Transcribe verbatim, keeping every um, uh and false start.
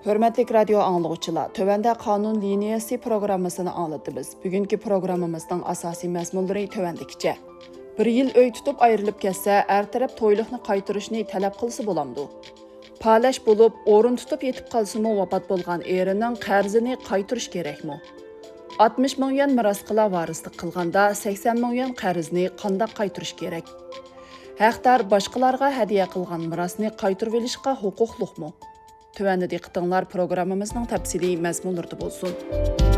Hörmətli radio anlıqçılar, tövəndə qanun liniyası proqramısını anlatıbız. Bugünkü proqramımızdan asasi məzmunları tövəndikcə. Bir yil öy tutub ayrılıb ketsə, er tərəf toyluqni qaytırışni tələb qılsa bolamdı. Palash bo'lib, o'rin tutib yetib qalsimi vafot bo'lgan erining qarzini qaytirish kerakmi? oltmish ming yuan miros qila varislik qilganda sakson ming yuan qarzni qanday qaytirish kerak? Haqdor boshqalarga hadiya qilgan mirosni qaytirib olishga huquqliqmi? Tövəndə diqqətinizlər proqramımızın təfsili məzmunları olsun.